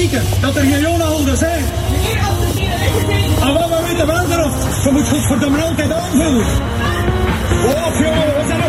weten dat er geen Jonaholders zijn. En wat we weten wel erop, je moet godverdomme altijd aanvullen. Och jongen, we zijn